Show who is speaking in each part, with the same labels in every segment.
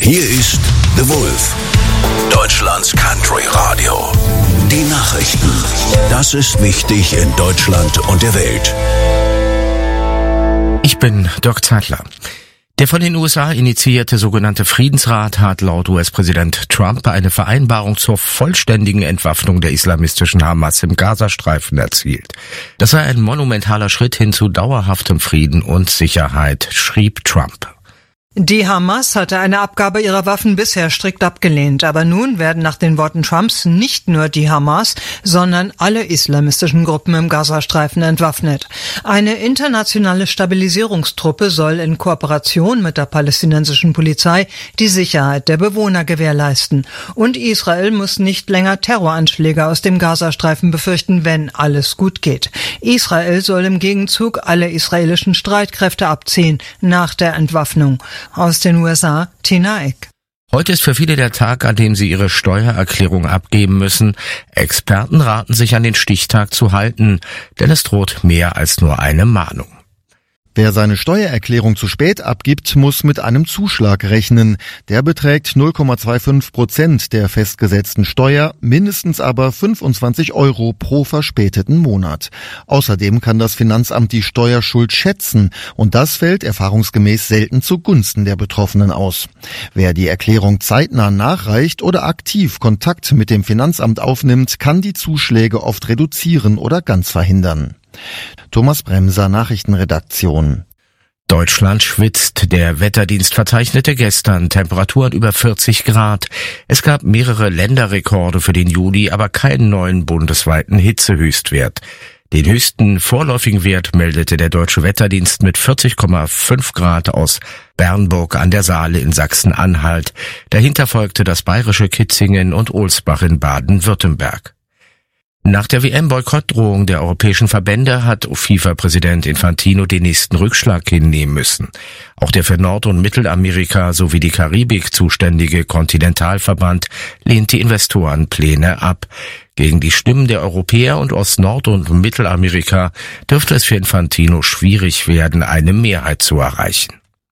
Speaker 1: Hier ist The Wolf, Deutschlands Country Radio. Die Nachrichten. Das ist wichtig in Deutschland und der Welt.
Speaker 2: Ich bin Dirk Zeitler. Der von den USA initiierte sogenannte Friedensrat hat laut US-Präsident Trump eine Vereinbarung zur vollständigen Entwaffnung der islamistischen Hamas im Gazastreifen erzielt. Das sei ein monumentaler Schritt hin zu dauerhaftem Frieden und Sicherheit, schrieb Trump.
Speaker 3: Die Hamas hatte eine Abgabe ihrer Waffen bisher strikt abgelehnt, aber nun werden nach den Worten Trumps nicht nur die Hamas, sondern alle islamistischen Gruppen im Gazastreifen entwaffnet. Eine internationale Stabilisierungstruppe soll in Kooperation mit der palästinensischen Polizei die Sicherheit der Bewohner gewährleisten. Und Israel muss nicht länger Terroranschläge aus dem Gazastreifen befürchten, wenn alles gut geht. Israel soll im Gegenzug alle israelischen Streitkräfte abziehen nach der Entwaffnung. Aus den USA, Tina Eck.
Speaker 2: Heute ist für viele der Tag, an dem sie ihre Steuererklärung abgeben müssen. Experten raten sich an den Stichtag zu halten, denn es droht mehr als nur eine Mahnung.
Speaker 4: Wer seine Steuererklärung zu spät abgibt, muss mit einem Zuschlag rechnen. Der beträgt 0,25% der festgesetzten Steuer, mindestens aber 25 € pro verspäteten Monat. Außerdem kann das Finanzamt die Steuerschuld schätzen und das fällt erfahrungsgemäß selten zugunsten der Betroffenen aus. Wer die Erklärung zeitnah nachreicht oder aktiv Kontakt mit dem Finanzamt aufnimmt, kann die Zuschläge oft reduzieren oder ganz verhindern. Thomas Bremser, Nachrichtenredaktion.
Speaker 2: Deutschland schwitzt. Der Wetterdienst verzeichnete gestern Temperaturen über 40 Grad. Es gab mehrere Länderrekorde für den Juli, aber keinen neuen bundesweiten Hitzehöchstwert. Den höchsten vorläufigen Wert meldete der Deutsche Wetterdienst mit 40,5 Grad aus Bernburg an der Saale in Sachsen-Anhalt. Dahinter folgte das bayerische Kitzingen und Ohlsbach in Baden-Württemberg. Nach der WM-Boykottdrohung der europäischen Verbände hat FIFA-Präsident Infantino den nächsten Rückschlag hinnehmen müssen. Auch der für Nord- und Mittelamerika sowie die Karibik zuständige Kontinentalverband lehnt die Investorenpläne ab. Gegen die Stimmen der Europäer und aus Nord- und Mittelamerika dürfte es für Infantino schwierig werden, eine Mehrheit zu erreichen.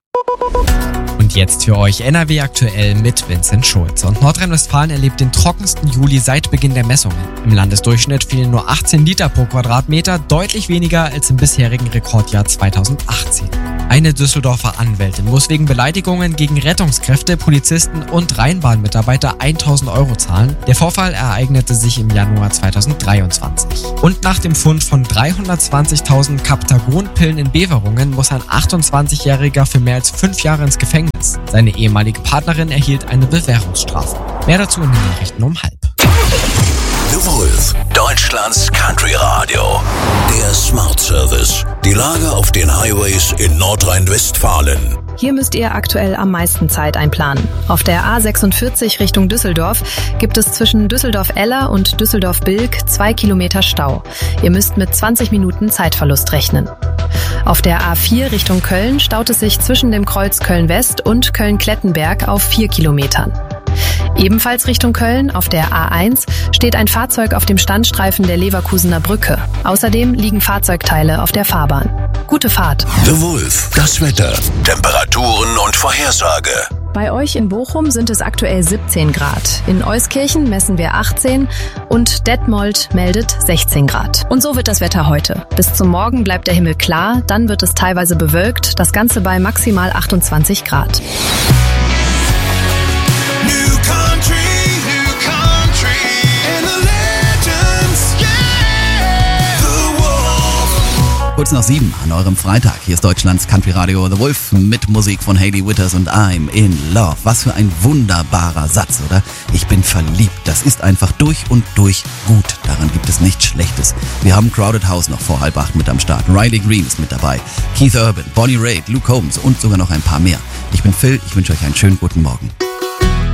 Speaker 5: Und jetzt für euch NRW aktuell mit Vincent Schulz. Und Nordrhein-Westfalen erlebt den trockensten Juli seit Beginn der Messungen. Im Landesdurchschnitt fielen nur 18 Liter pro Quadratmeter, deutlich weniger als im bisherigen Rekordjahr 2018. Eine Düsseldorfer Anwältin muss wegen Beleidigungen gegen Rettungskräfte, Polizisten und Rheinbahnmitarbeiter 1.000 € zahlen. Der Vorfall ereignete sich im Januar 2023. Und nach dem Fund von 320.000 Captagon-Pillen in Beverungen muss ein 28-Jähriger für mehr als 5 Jahre ins Gefängnis. Seine ehemalige Partnerin erhielt eine Bewährungsstrafe. Mehr dazu in den Nachrichten um 12:30.
Speaker 1: The Wolf, Deutschlands Country Radio. Der Smart Service. Die Lage auf den Highways in Nordrhein-Westfalen.
Speaker 6: Hier müsst ihr aktuell am meisten Zeit einplanen. Auf der A46 Richtung Düsseldorf gibt es zwischen Düsseldorf-Eller und Düsseldorf-Bilk 2 Kilometer Stau. Ihr müsst mit 20 Minuten Zeitverlust rechnen. Auf der A4 Richtung Köln staut es sich zwischen dem Kreuz Köln-West und Köln-Klettenberg auf 4 Kilometern. Ebenfalls Richtung Köln, auf der A1, steht ein Fahrzeug auf dem Standstreifen der Leverkusener Brücke. Außerdem liegen Fahrzeugteile auf der Fahrbahn. Gute Fahrt.
Speaker 1: The Wolf, das Wetter, Temperaturen und Vorhersage.
Speaker 6: Bei euch in Bochum sind es aktuell 17 Grad. In Euskirchen messen wir 18 und Detmold meldet 16 Grad. Und so wird das Wetter heute. Bis zum Morgen bleibt der Himmel klar, dann wird es teilweise bewölkt, das Ganze bei maximal 28 Grad.
Speaker 7: Kurz nach 7 an eurem Freitag. Hier ist Deutschlands Country Radio The Wolf mit Musik von Hayley Whitters und I'm in Love. Was für ein wunderbarer Satz, oder? Ich bin verliebt. Das ist einfach durch und durch gut. Daran gibt es nichts Schlechtes. Wir haben Crowded House noch vor 7:30 mit am Start. Riley Green ist mit dabei. Keith Urban, Bonnie Raitt, Luke Combs und sogar noch ein paar mehr. Ich bin Phil. Ich wünsche euch einen schönen guten Morgen.